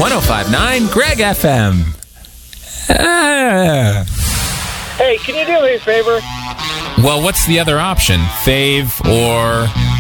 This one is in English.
1059 Greg FM. Hey, can you do me a favor? Well, what's the other option? Fave or